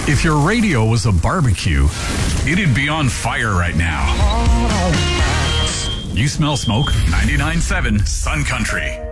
If your radio was a barbecue, it'd be on fire right now. You smell smoke? 99.7 Sun Country.